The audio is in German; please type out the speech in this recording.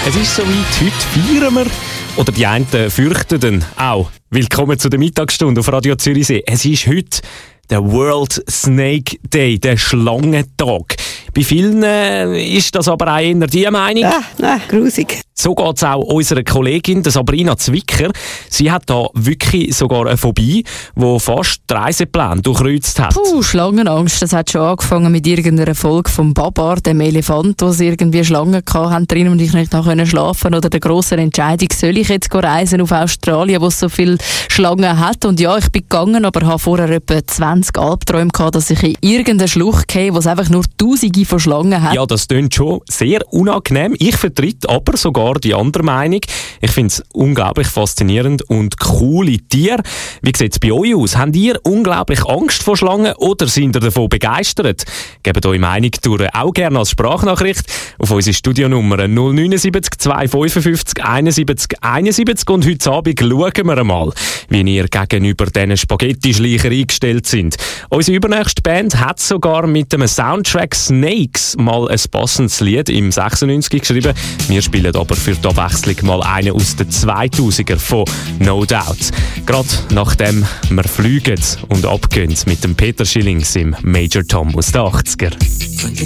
Es ist soweit, heute feiern wir. Oder die einen fürchten auch. Willkommen zu der Mittagsstunde auf Radio Zürichsee. Es ist heute der World Snake Day, der Schlangentag. Bei vielen ist das aber auch eher die Meinung. Nein, grusig. So geht es auch unserer Kollegin, der Sabrina Zwicker. Sie hat da wirklich sogar eine Phobie, die fast die Reisepläne durchkreuzt hat. Schlangenangst. Das hat schon angefangen mit irgendeiner Folge vom Babar, dem Elefant, wo sie irgendwie Schlangen hatten drin und ich nicht noch schlafen oder der grossen Entscheidung, soll ich jetzt reisen auf Australien, wo es so viele Schlangen hat. Und ja, ich bin gegangen, aber habe vorher etwa 20 Albträume gehabt, dass ich in irgendeine Schlucht gehe, wo es einfach nur Tausende von Schlangen hat. Ja, das klingt schon sehr unangenehm. Ich vertrete aber sogar die andere Meinung. Ich finde es unglaublich faszinierend und coole Tiere. Wie sieht es bei euch aus? Habt ihr unglaublich Angst vor Schlangen oder sind ihr davon begeistert? Gebt eure Meinung durch, auch gerne als Sprachnachricht auf unsere Studionummer 079 255 71 71 und heute Abend schauen wir einmal, wie ihr gegenüber diesen Spaghetti-Schleicher eingestellt sind. Unsere übernächste Band hat sogar mit dem Soundtrack Snakes mal ein passendes Lied im 96 geschrieben. Wir spielen aber für die Abwechslung mal einen aus den 2000er von No Doubt. Gerade nachdem wir fliegen und abgehen mit dem Peter Schillings im Major Tom aus den 80er.